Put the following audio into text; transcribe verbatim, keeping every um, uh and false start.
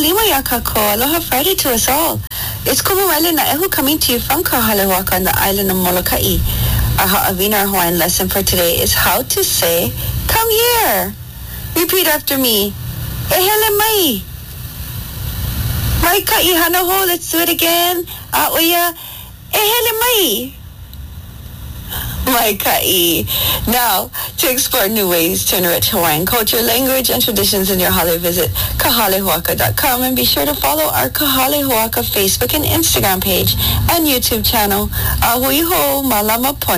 Halima Yakako. Aloha Friday to us all. It's Kumarela na Ehu coming to you from Kahalewaka on the island of Molokai. Our Ha'awina Hawaiian lesson for today is how to say, come here. Repeat after me. Ehele mai. Mai ka'i hana ho. Let's do it again. A'oia. Ehele mai. Mai ka'i. Now, to explore new ways to enrich Hawaiian culture, language, and traditions in your hale, visit kahalehoaka dot com and be sure to follow our Kahalehoaka Facebook and Instagram page and YouTube channel. Ahui ho, malama pona.